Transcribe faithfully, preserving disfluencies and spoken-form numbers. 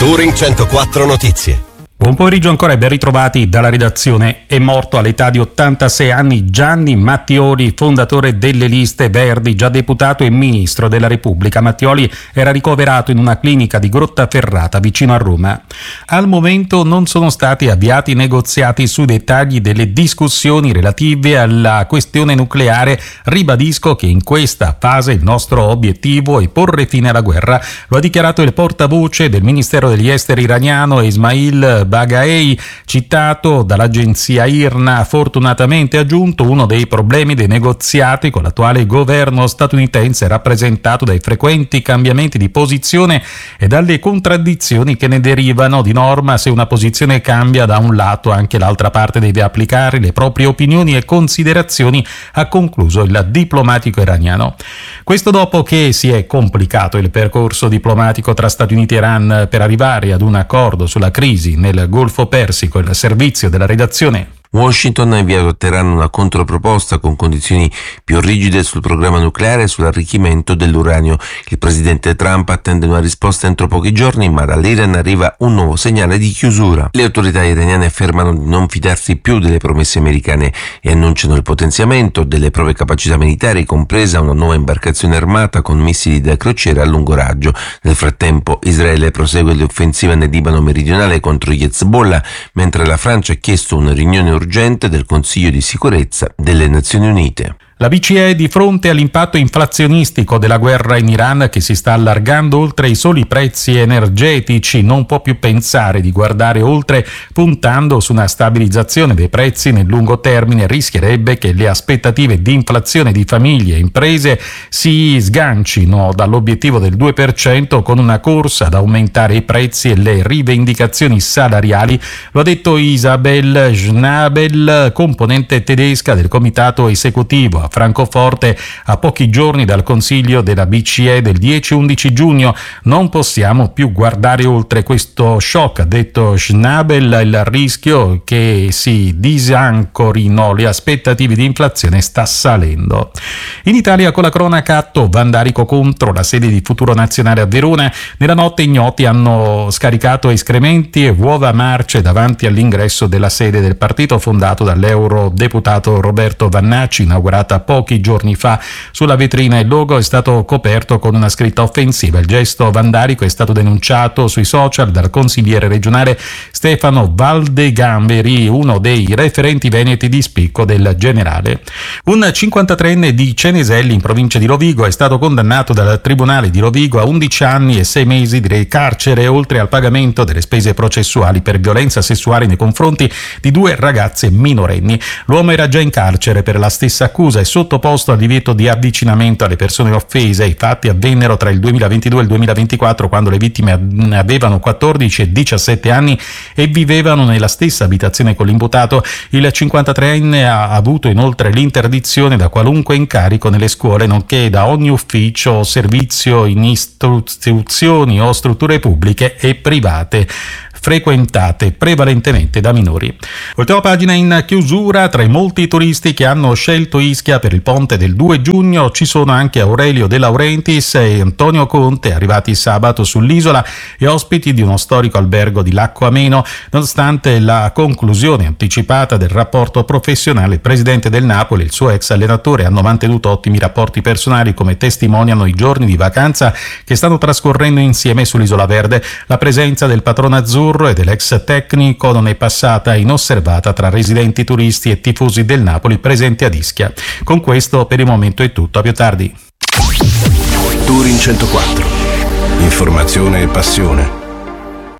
Touring centoquattro Notizie. Buon pomeriggio ancora e ben ritrovati dalla redazione. È morto all'età di ottantasei anni Gianni Mattioli, fondatore delle Liste Verdi, già deputato e ministro della Repubblica. Mattioli era ricoverato in una clinica di Grottaferrata vicino a Roma. Al momento non sono stati avviati negoziati sui dettagli delle discussioni relative alla questione nucleare. Ribadisco che in questa fase il nostro obiettivo è porre fine alla guerra. Lo ha dichiarato il portavoce del Ministero degli Esteri iraniano Ismail Bagaei, citato dall'agenzia I R N A. Fortunatamente, ha aggiunto, uno dei problemi dei negoziati con l'attuale governo statunitense è rappresentato dai frequenti cambiamenti di posizione e dalle contraddizioni che ne derivano. Di norma, se una posizione cambia da un lato, anche l'altra parte deve applicare le proprie opinioni e considerazioni, ha concluso il diplomatico iraniano. Questo dopo che si è complicato il percorso diplomatico tra Stati Uniti e Iran per arrivare ad un accordo sulla crisi nel Golfo Persico. Il servizio della redazione. Washington ha inviato a Teheran una controproposta con condizioni più rigide sul programma nucleare e sull'arricchimento dell'uranio. Il presidente Trump attende una risposta entro pochi giorni, ma dall'Iran arriva un nuovo segnale di chiusura. Le autorità iraniane affermano di non fidarsi più delle promesse americane e annunciano il potenziamento delle proprie capacità militari, compresa una nuova imbarcazione armata con missili da crociera a lungo raggio. Nel frattempo Israele prosegue l'offensiva nel Libano meridionale contro gli Hezbollah, mentre la Francia ha chiesto una riunione urgente del Consiglio di sicurezza delle Nazioni Unite. La B C E, di fronte all'impatto inflazionistico della guerra in Iran che si sta allargando oltre i soli prezzi energetici, non può più pensare di guardare oltre, puntando su una stabilizzazione dei prezzi nel lungo termine. Rischierebbe che le aspettative di inflazione di famiglie e imprese si sgancino dall'obiettivo del due per cento con una corsa ad aumentare i prezzi e le rivendicazioni salariali. Lo ha detto Isabel Schnabel, componente tedesca del comitato esecutivo a Francoforte, a pochi giorni dal Consiglio della B C E del dieci undici giugno. Non possiamo più guardare oltre questo shock, ha detto Schnabel. Il rischio che si disancorino le aspettative di inflazione sta salendo. In Italia, con la cronaca atto vandalico contro la sede di Futuro Nazionale a Verona. Nella notte ignoti hanno scaricato escrementi e uova marce davanti all'ingresso della sede del partito fondato dall'eurodeputato Roberto Vannacci, inaugurata pochi giorni fa. Sulla vetrina il logo è stato coperto con una scritta offensiva. Il gesto vandalico è stato denunciato sui social dal consigliere regionale Stefano Valdegamberi, uno dei referenti veneti di spicco del generale. Un cinquantatreenne di Ceneselli, in provincia di Rovigo, è stato condannato dal tribunale di Rovigo a undici anni e sei mesi di carcere, oltre al pagamento delle spese processuali per violenza sessuale nei confronti di due ragazze minorenni. L'uomo era già in carcere per la stessa accusa e sottoposto al divieto di avvicinamento alle persone offese. I fatti avvennero tra il duemilaventidue e il duemilaventiquattro, quando le vittime avevano quattordici e diciassette anni e vivevano nella stessa abitazione con l'imputato. Il cinquantatreenne ha avuto inoltre l'interdizione da qualunque incarico nelle scuole, nonché da ogni ufficio o servizio in istituzioni o strutture pubbliche e private frequentate prevalentemente da minori. Ultima pagina in chiusura. Tra i molti turisti che hanno scelto Ischia per il ponte del due giugno ci sono anche Aurelio De Laurentiis e Antonio Conte, arrivati sabato sull'isola e ospiti di uno storico albergo di Lacco Ameno. Nonostante la conclusione anticipata del rapporto professionale, il presidente del Napoli e il suo ex allenatore hanno mantenuto ottimi rapporti personali, come testimoniano i giorni di vacanza che stanno trascorrendo insieme sull'Isola Verde. La presenza del patrono azzurro e dell'ex tecnico non è passata inosservata tra residenti, turisti e tifosi del Napoli presenti ad Ischia. Con questo per il momento è tutto, a più tardi. Touring centoquattro. Informazione e passione.